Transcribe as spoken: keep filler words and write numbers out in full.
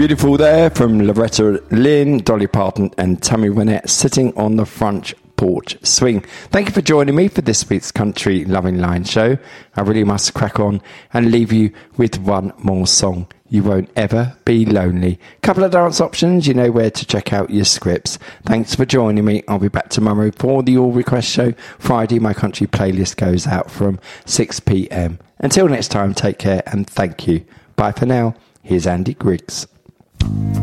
Beautiful there from Loretta Lynn, Dolly Parton and Tammy Wynette, Sitting on the Front Porch Swing. Thank you for joining me for this week's Country Loving Line show. I really must crack on and leave you with one more song. You Won't Ever Be Lonely. Couple of dance options, you know where to check out your scripts. Thanks for joining me. I'll be back tomorrow for the All Request Show. Friday, my country playlist goes out from six p.m. Until next time, take care and thank you. Bye for now. Here's Andy Griggs.